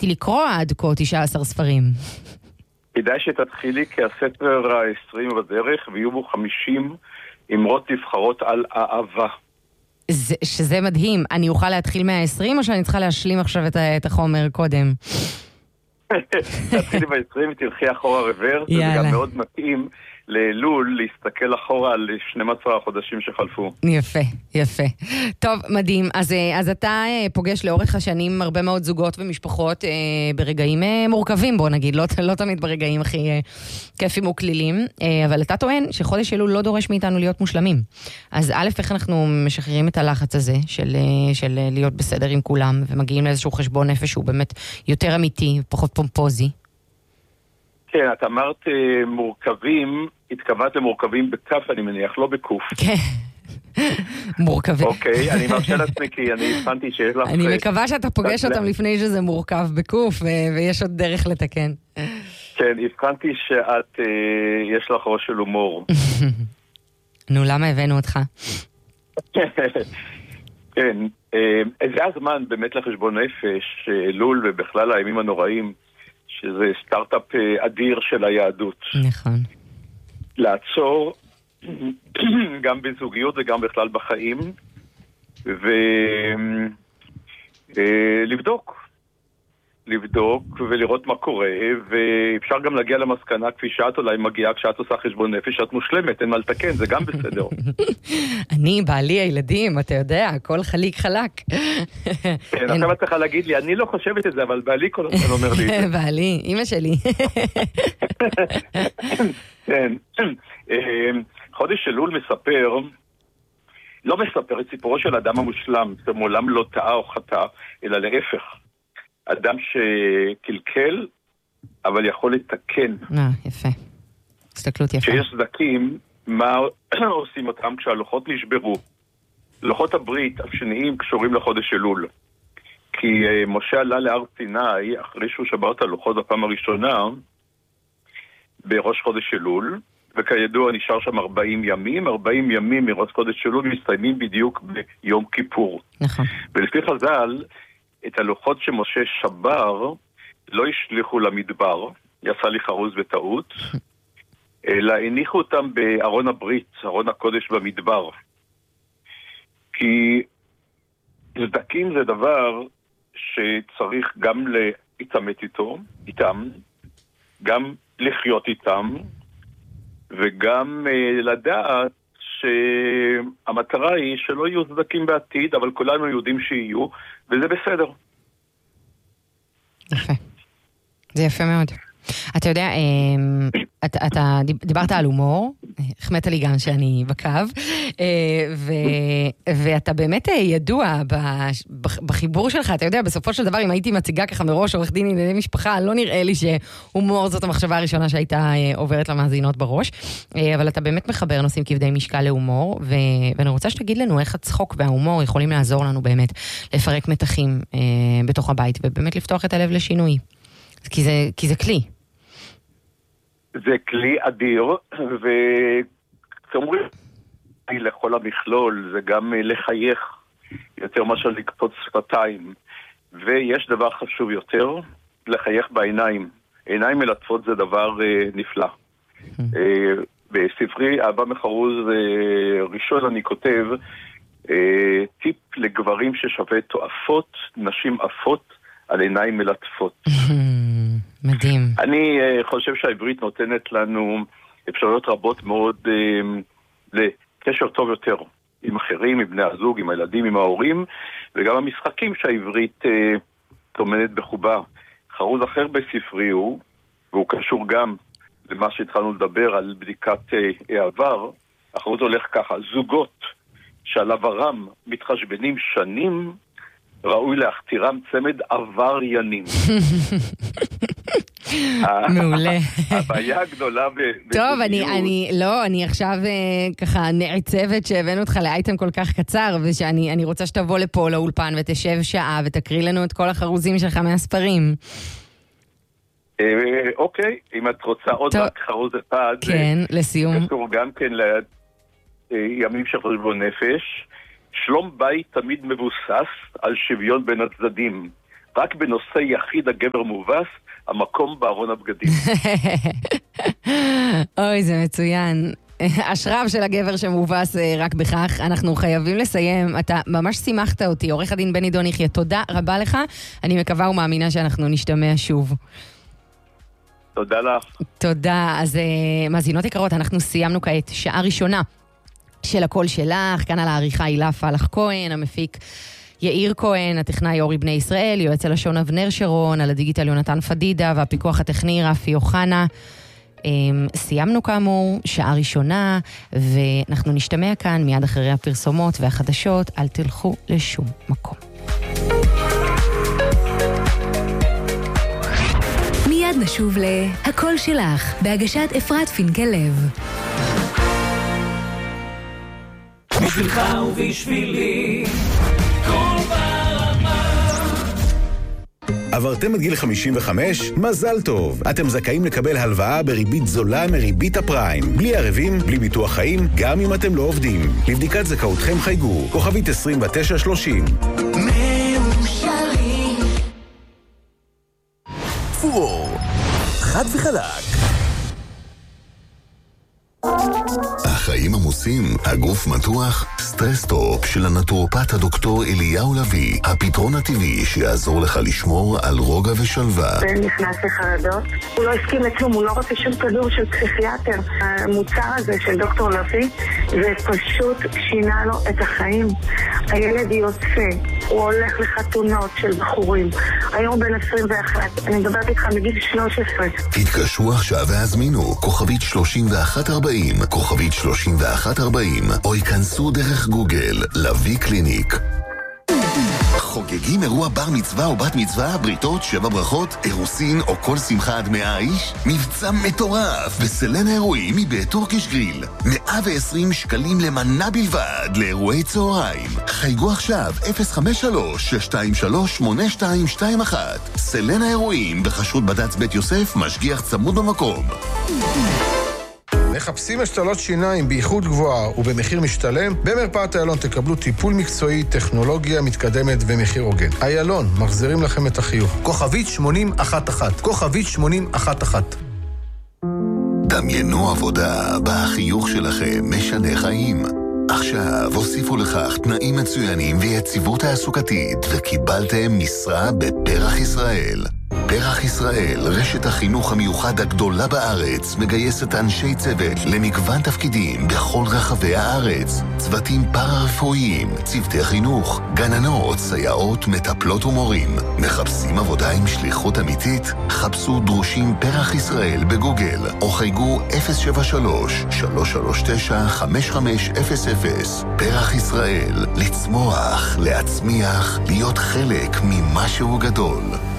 הספקתי לקרוא עד כה 19 ספרים. כדאי שתתחילי, כי הספר ה-20 בדרך, ויהיו בו 50 אמרות נבחרות על אהבה. שזה מדהים. אני אוכל להתחיל מה-20 או שאני צריכה להשלים עכשיו את החומר קודם? תתחילי ב-20 ותלכי אחורה רוורס, וזה גם מאוד מתאים לאלול להסתכל אחורה על 12 החודשים שחלפו. יפה, יפה. טוב, מדהים. אז אתה פוגש לאורך השנים הרבה מאוד זוגות ומשפחות ברגעים מורכבים, בוא נגיד, לא תמיד ברגעים הכי כיפים וכלילים, אבל אתה טוען שחודש אלול לא דורש מאיתנו להיות מושלמים. אז א', איך אנחנו משחררים את הלחץ הזה של להיות בסדר עם כולם, ומגיעים לאיזשהו חשבון נפש שהוא באמת יותר אמיתי, פחות פומפוזי? כן, את אמרת מורכבים, התכוונת למורכבים בכף, אני מניח, לא בקוף. כן, מורכבים. אוקיי, אני מרשה לעצמי כי אני הבנתי שיש לך... אני מקווה שאתה פוגש אותם לפני שזה מורכב בקוף, ויש עוד דרך לתקן. כן, הבחנתי שאת, יש לך ראש של הומור. נו, למה הבאנו אותך? כן, זה הזמן באמת לחשבון נפש, אלול ובכלל הימים הנוראים, שזה סטארט-אפ אדיר של היהדות. נכון. לעצור גם בזוגיות וגם בכלל בחיים, ולבדוק ולראות מה קורה, ואפשר גם להגיע למסקנה כפי שאת אולי מגיעה כשאת עושה חשבון נפש, שאת מושלמת, אין מה לתקן, זה גם בסדר. אני, בעלי, הילדים, אתה יודע, הכל חליק חלק. כן, עכשיו את צריכה להגיד לי, אני לא חושבת את זה, אבל בעלי כל הזמן אומר לי את זה. בעלי, אמא שלי. כן, חודש אלול לא מספר את סיפורו של אדם המושלם, זה מעולם לא טעה או חטא, אלא להפך. אדם שקלקל, אבל יכול לתקן. יפה. הסתכלות יפה. כשיש סדקים, מה עושים אותם כשהלוחות נשברו? לוחות הברית השניים קשורים לחודש אלול. כי משה עלה להר סיני, אחרי שהוא שבר את הלוחות בפעם הראשונה, בראש חודש אלול, וכידוע נשאר שם 40 ימים, 40 ימים מראש חודש אלול מסתיימים בדיוק ביום כיפור. נכון. ולפי חז"ל, את הלוחות שמשה שבר לא השליחו למדבר, יצא לי חרוז בטעות, אלא הניחו אותם בארון הברית, ארון הקודש במדבר. כי סדקים זה דבר שצריך גם להתעמת איתם, גם לחיות איתם, וגם לדעת שהמטרה היא שלא יהיו סדקים בעתיד, אבל כולנו יודעים שיהיו, וזה בסדר. יפה. זה יפה מאוד. אתה יודע, אתה דיברת על הומור, החמאת לי גם שאני בקו, ואתה באמת ידוע בחיבור שלך, אתה יודע, בסופו של דבר, אם הייתי מציגה ככה מראש עורך דין לענייני משפחה, לא נראה לי שהומור זאת המחשבה הראשונה שהייתה עוברת למאזינות בראש, אבל אתה באמת מחבר נושאים כבדי משקל להומור, ואני רוצה שתגיד לנו איך הצחוק וההומור יכולים לעזור לנו באמת לפרק מתחים בתוך הבית, ובאמת לפתוח את הלב לשינוי. כי זה כלי. זה כלי אדיר, וכמובן, לכל המכלול, זה גם לחייך יותר מאשר לקפוץ שפתיים. ויש דבר חשוב יותר, לחייך בעיניים. עיניים מלטפות זה דבר נפלא. בספרי אהבה מחרוז ראשון אני כותב, טיפ לגברים ששווה תועפות, נשים עפות, על עיניים מלטפות. מדהים. אני חושב שהעברית נותנת לנו אפשרויות רבות מאוד לקשר טוב יותר עם אחרים, עם בני הזוג, עם הילדים, עם ההורים, וגם המשחקים שהעברית תומנת בחובה. חרוז אחר בספרי הוא, והוא קשור גם למה שהתחלנו לדבר על בדיקת העבר, החרוז הולך ככה, זוגות שעל עברם מתחשבנים שנים, ראוי להכתירם צמד עבריינים. מעולה. הבעיה הגדולה טוב, אני עכשיו ככה נעצבת שהבאנו אותך לאייטם כל כך קצר, ושאני רוצה שתבוא לפה לאולפן ותשב שעה ותקריא לנו את כל החרוזים שלך מהספרים. אוקיי, אם את רוצה עוד רק חרוז אחד. כן, לסיום. קשור גם כן לימים של חשבון נפש. שלום בית תמיד מבוסס על שוויון בין הצדדים. רק בנושא יחיד הגבר מובס, המקום בארון הבגדים. אוי, זה מצוין. השרב של הגבר שמובס רק בכך. אנחנו חייבים לסיים. אתה ממש שימחת אותי, עורך הדין בני דון יחיה. תודה רבה לך. אני מקווה ומאמינה שאנחנו נשתמע שוב. תודה לך. תודה. אז מאזינות יקרות, אנחנו סיימנו כעת שעה ראשונה של הקול שלך. כאן על העריכה הילה פלח כהן, המפיק יאיר כהן, הטכנאי אורי בני ישראל, יועץ הלשון אבנר שרון, על הדיגיטל יונתן פדידה, והפיקוח הטכני רפי יוחנה. סיימנו כאמור שעה ראשונה, ואנחנו נשתמע כאן מיד אחרי הפרסומות והחדשות. אל תלכו לשום מקום. מיד נשוב להקול שלך, בהגשת אפרת פינקלב. בשבילך ובשבילי כל ברמה. עברתם את גיל 55? מזל טוב! אתם זכאים לקבל הלוואה בריבית זולה מריבית הפריים. בלי ערבים, בלי ביטוח חיים, גם אם אתם לא עובדים. לבדיקת זכאותכם חייגו, כוכבית 2930. מאושרים. פור, חד וחלק. החיים עמוסים, הגוף מתוח, סטרס-טופ של הנטורופט הדוקטור אליהו לוי, הפתרון הטבעי שיעזור לך לשמור על רוגע ושלווה. בן נכנס לחרדות, הוא לא הסכים לכלום, הוא לא רוצה שום כדור של פסיכיאטר. המוצר הזה של דוקטור לוי, זה פשוט שינה לו את החיים. הילד יוצא, הוא הולך לחתונות של בחורים. היום בן 21, אני מדברת איתך מגיל 13. תתקשרו עכשיו והזמינו, כוכבית 3140, כוכבית 3140, או ייכנסו דרך גוגל, לוי קליניק. חוגגים אירוע בר מצווה או בת מצווה, בריתות, 7 ברכות, אירוסין או כל שמחה עד 100 איש? מבצע מטורף בסלן האירועים מבית טורקיש גריל. 120 שקלים למנה בלבד לאירועי צהריים. חייגו עכשיו 053-623-8221. סלן האירועים בחשות בד"ץ בית יוסף, משגיח צמוד במקום. מחפשים השתלות שיניים באיכות גבוהה ובמחיר משתלם? במרפאת איילון תקבלו טיפול מקצועי, טכנולוגיה מתקדמת ומחיר הוגן. איילון, מחזירים לכם את החיוך. כוכבית 8011, כוכבית 8011. דמיינו עבודה בה החיוך שלכם משנה חיים. עכשיו הוסיפו לכך תנאים מצוינים ויציבות תעסוקתית וקיבלתם משרה בפרח ישראל. פרח ישראל, רשת החינוך המיוחד הגדולה בארץ, מגייסת אנשי צוות למגוון תפקידים בכל רחבי הארץ. צוותים פארה-רפואיים, צוותי חינוך, גננות, סייעות, מטפלות ומורים. מחפשים עבודה עם שליחות אמיתית? חפשו דרושים פרח ישראל בגוגל, או חייגו 073-339-5500. פרח ישראל, לצמוח, להצמיח, להיות חלק ממשהו גדול.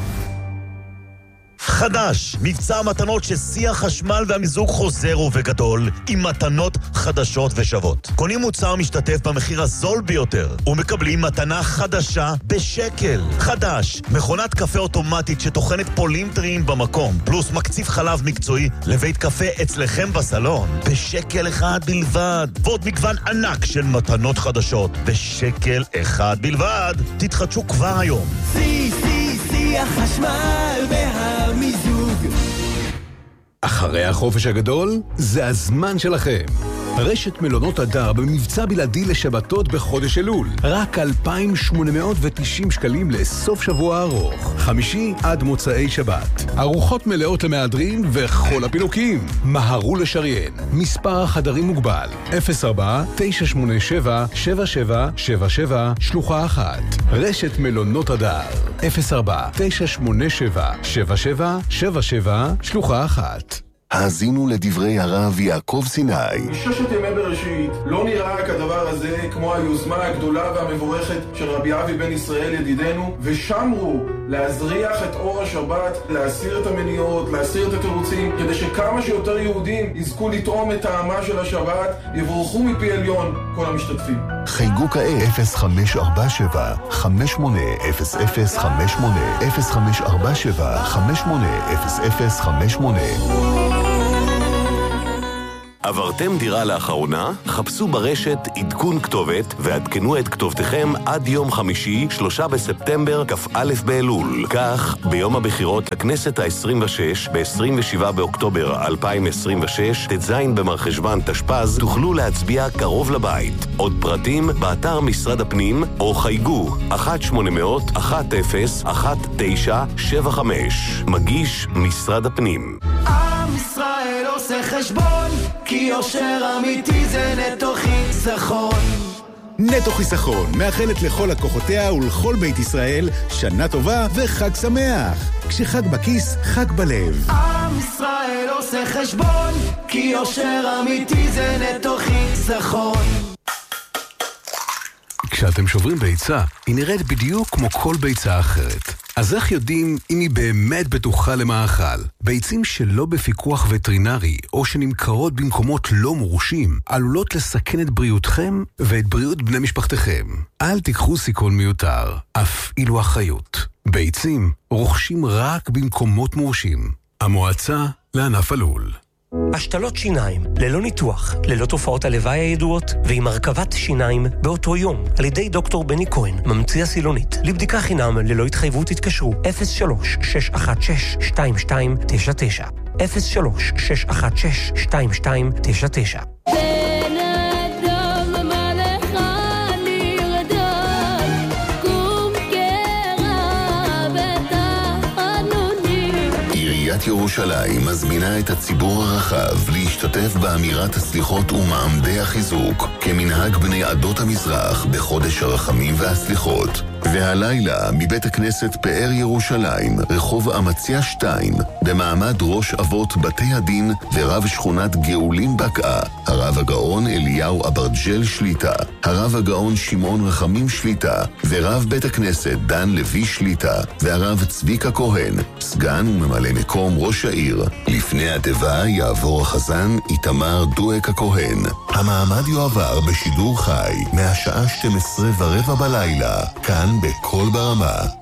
חדש, מבצע מתנות ששיא החשמל והמיזוג חוזר ובגדול, עם מתנות חדשות ושוות. קונים מוצר משתתף במחיר הזול ביותר, ומקבלים מתנה חדשה בשקל. חדש, מכונת קפה אוטומטית שתוכנת פולים טריים במקום, פלוס מקציף חלב מקצועי לבית קפה אצלכם בסלון, בשקל אחד בלבד. ועוד מגוון ענק של מתנות חדשות, בשקל אחד בלבד. תתחדשו כבר היום. שיא החשמל והמיזוג. אחרי החופש הגדול, זה הזמן שלכם. רשת מלונות הדר במבצע בלעדי לשבתות בחודש אלול. רק 2,890 שקלים לסוף שבוע ארוך. חמישי עד מוצאי שבת. ארוחות מלאות למהדרין וכל הפינוקים. מהרו לשריין. מספר החדרים מוגבל. 04-987-7777 שלוחה 1. רשת מלונות הדר. 04-987-7777 שלוחה 1. האזינו לדברי הרב יעקב סיני. בששת ימי בראשית לא נראה כדבר הזה כמו היוזמה הגדולה והמבורכת של רבי אבי בן ישראל ידידנו, ושמרו להזריח את אור השבת, להסיר את המניעות, להסיר את התירוצים, כדי שכמה שיותר יהודים יזכו לטעום את טעמה של השבת, יבורכו מפי עליון כל המשתתפים. חייגו כעת 0547 580058 0547 580058. עברתם דירה לאחרונה? חפשו ברשת עדכון כתובת ועדכנו את כתובתכם עד יום חמישי, 3 בספטמבר, כ"א באלול. כך, ביום הבחירות לכנסת ה-26, ב-27 באוקטובר 2026, ט"ז במרחשוון תשפ"ז, תוכלו להצביע קרוב לבית. עוד פרטים באתר משרד הפנים, או חייגו 1-800-10-1975. מגיש משרד הפנים. עם ישראל עושה חשבון, כי יושר אמיתי זה נטו חיסכון. נטו חיסכון מאחלת לכל לקוחותיה ולכל בית ישראל שנה טובה וחג שמח. כשחג בכיס, חג בלב. עם ישראל עושה חשבון, כי יושר אמיתי זה נטו חיסכון. כשאתם שוברים ביצה, היא נראית בדיוק כמו כל ביצה אחרת. אז איך יודעים אם היא באמת בטוחה למאכל? ביצים שלא בפיקוח וטרינרי או שנמכרות במקומות לא מורשים עלולות לסכן את בריאותכם ואת בריאות בני משפחתכם. אל תיקחו סיכון מיותר, אף אילו אחריות. ביצים רוכשים רק במקומות מורשים. המועצה לענף הלול. השתלות שיניים, ללא ניתוח, ללא תופעות הלוואי הידועות, ועם הרכבת שיניים באותו יום, על ידי דוקטור בני כהן, ממציא הסילונית. לבדיקה חינם, ללא התחייבות התקשרו, 03-616-2299. 03-616-2299. ירושלים מזמינה את הציבור הרחב להשתתף באמירת הסליחות ומעמדי החיזוק כמנהג בני עדות המזרח בחודש הרחמים והסליחות. והלילה מבית הכנסת פאר ירושלים, רחוב אמציה 2, במעמד ראש אבות בתי הדין ורב שכונת גאולים בקעה, הרב הגאון אליהו אברג'ל שליטה, הרב הגאון שמעון רחמים שליטה, ורב בית הכנסת דן לוי שליטה, והרב צביקה כהן, סגן וממלא מקום ראש העיר. לפני התיבה יעבור החזן איתמר דואק הכהן. המעמד יועבר בשידור חי מהשעה 12:15 בלילה, כאן בכל ברמה.